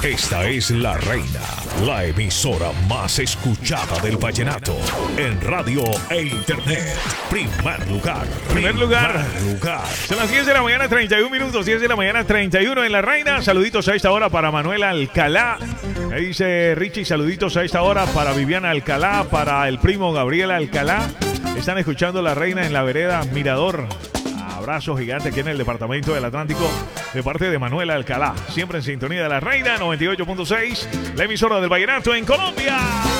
Esta es La Reina, la emisora más escuchada del vallenato en radio e internet. Primer lugar. Son las 10 de la mañana, 31 minutos. 10 de la mañana, 31 en La Reina. Saluditos a esta hora para Manuela Alcalá. Ahí dice Richie, saluditos a esta hora para Viviana Alcalá, para el primo Gabriel Alcalá. Están escuchando La Reina en la vereda Mirador. Abrazo gigante aquí en el departamento del Atlántico de parte de Manuela Alcalá. Siempre en sintonía de La Reina 98.6, la emisora del vallenato en Colombia.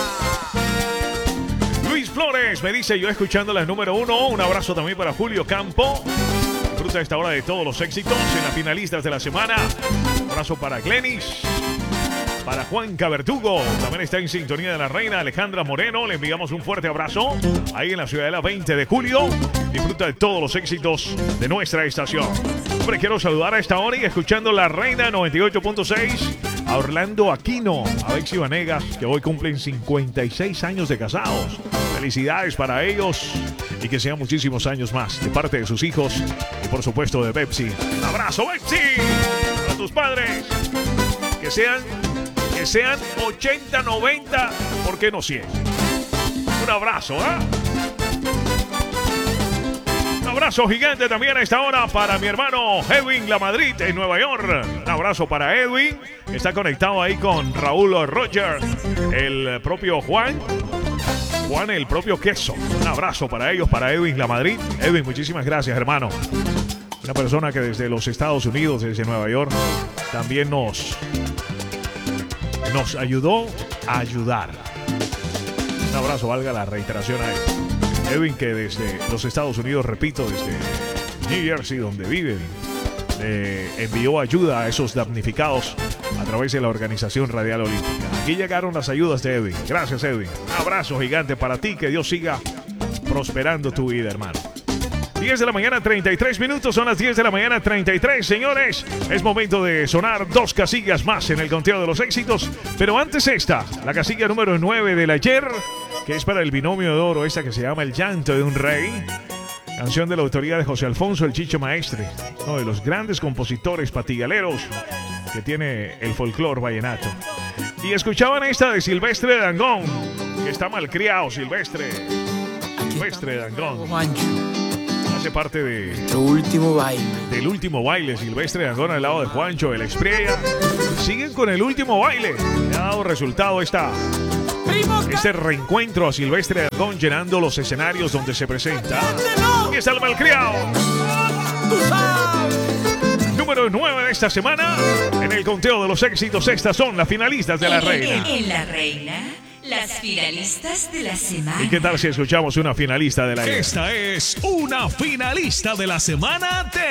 Luis Flores me dice, yo escuchando la número 1. Un abrazo también para Julio Campo. Disfruta esta hora de todos los éxitos en las finalistas de la semana. Un abrazo para Glenis. Para Juan Cabertugo, también está en sintonía de La Reina. Alejandra Moreno, le enviamos un fuerte abrazo ahí en la Ciudadela 20 de julio. Disfruta de todos los éxitos de nuestra estación. Hombre, quiero saludar a esta hora y escuchando La Reina 98.6 a Orlando Aquino, a Bexy Vanegas, que hoy cumplen 56 años de casados. Felicidades para ellos y que sean muchísimos años más de parte de sus hijos y por supuesto de Bepsi. Un abrazo, Bepsi, para tus padres. Que sean 80, 90, ¿por qué no 100? Un abrazo, Un abrazo gigante también a esta hora para mi hermano Edwin La Madrid en Nueva York. Un abrazo para Edwin. Está conectado ahí con Raúl Roger, el propio Juan, el propio Queso. Un abrazo para ellos, para Edwin La Madrid. Edwin, muchísimas gracias, hermano. Una persona que desde los Estados Unidos, desde Nueva York, también nos ayudó a ayudar. Un abrazo, valga la reiteración a él. Edwin, que desde los Estados Unidos, repito, desde New Jersey, donde viven, envió ayuda a esos damnificados a través de la Organización Radial Olímpica. Aquí llegaron las ayudas de Edwin. Gracias, Edwin. Un abrazo gigante para ti. Que Dios siga prosperando tu vida, hermano. 10 de la mañana, 33 minutos. Son las 10 de la mañana, 33. Señores, es momento de sonar dos casillas más en el conteo de los éxitos. Pero antes esta, la casilla número 9 del ayer, que es para el binomio de oro, esta que se llama El llanto de un rey. Canción de la autoría de José Alfonso El Chicho Maestre, uno de los grandes compositores patigaleros que tiene el folclore vallenato. Y escuchaban esta de Silvestre Dangond, que está malcriado, Silvestre Dangond. Hace parte del último baile, Silvestre Dangond al lado de Juancho, el Expriella. Siguen con el último baile. Le ha dado resultado este reencuentro a Silvestre Dangond llenando los escenarios donde se presenta. Y está el malcriado. Número 9 de esta semana. En el conteo de los éxitos, estas son las finalistas de La Reina. En La Reina, las finalistas de la semana. ¿Y qué tal si escuchamos una finalista de la Esta es una finalista de la semana de